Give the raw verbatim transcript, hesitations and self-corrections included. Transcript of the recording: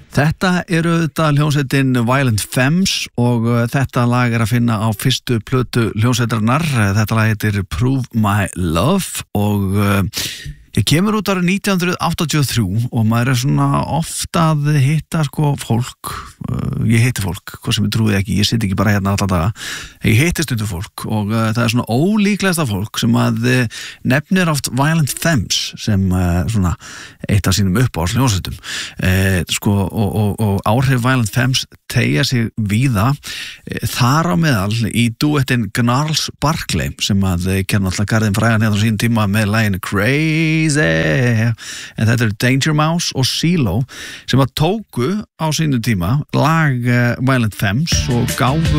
Þetta eru þetta hljómsveitin Violent Femmes og uh, þetta lag er að finna á fyrstu plötu hljómsveitarinnar. Þetta lag heitir Prove My Love og uh, ég kemur út árið nítján hundruð áttatíu og þrjú og maður er svona ofta að hitta sko fólk, uh, ég hitti fólk, hvað sem ég trúið ekki, ég sitt ekki bara hérna alltaf daga, ég hitti stundu fólk og uh, það er svona ólíklegasta fólk sem að uh, nefnir oft Violent Femmes sem uh, svona eitt af sínum uppáhalds hljómsveitum uh, sko og, og, og áhrif Violent Femmes tegja sig víða, uh, þar á meðal í duettin Gnarls Barkley sem að uh, kenna alltaf garðin frægan hérna á sín tíma með laginu Crazy en þetta eru Danger Mouse og CeeLo sem að tóku á sínu tíma lag uh, Violent Femmes og gáfu